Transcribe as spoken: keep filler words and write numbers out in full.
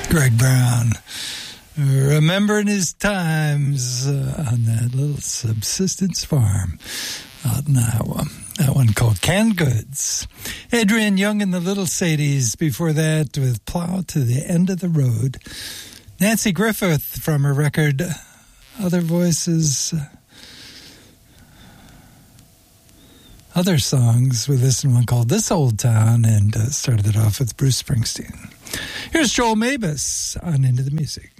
Greg Brown, remembering his times uh, on that little subsistence farm out in Iowa. That one called Canned Goods. Adrian Young and the Little Sadies before that with Plow to the End of the Road. Nancy Griffith from her record Other Voices, Other Songs, with this one called This Old Town, and uh, started it off with Bruce Springsteen. Here's Joel Mabus on Into the Music.